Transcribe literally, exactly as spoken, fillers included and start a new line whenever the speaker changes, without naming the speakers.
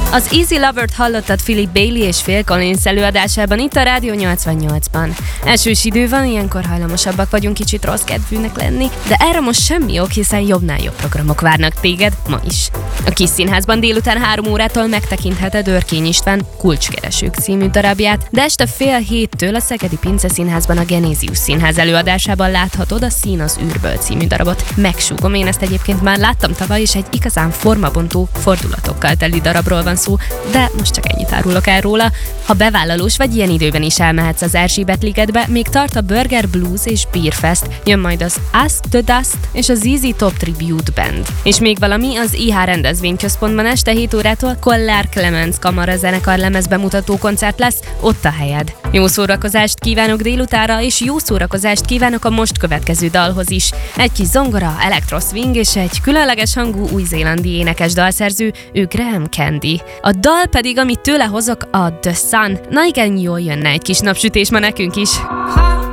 Az Easy Lover-t hallottad Philip Bailey és Phil Collins előadásában itt a Rádió nyolcvannyolcban. Esős idő van, ilyenkor hajlamosabbak vagyunk kicsit rossz kedvűnek lenni, de erre most semmi ok, hiszen jobbnál jobb programok várnak téged ma is. A Kis Színházban délután három órától megtekintheted Örkény István Kulcskeresők című darabját, de este fél héttől a Szegedi Pince Színházban a Genézius Színház előadásában láthatod a Szín az űrből című darabot. Megsúgom, én ezt egyébként már láttam tavaly, és egy igazán formabontó, fordulatokkal teli darabról van szó, de most csak ennyit árulok el róla. Ha bevállalós vagy, ilyen időben is elmehetsz az Erzsébet-ligetbe, még tart a Burger Blues és Beer Fest, jön majd az Ask the Dust és az Easy Top Tribute Band. És még valami, az i há rendezvényközpontban este hét órától Kollár Clemens Kamara zenekar lemezbemutató koncert lesz, ott a helyed. Jó szórakozást kívánok délutánra, és jó szórakozást kívánok a most következő dalhoz is. Egy kis zongora, electro-swing és egy különleges hangú új-zélandi énekes dalszerző, ő Graham Candy. A dal pedig, amit tőle hozok, a The Sun. Na igen, jól jönne egy kis napsütés ma nekünk is.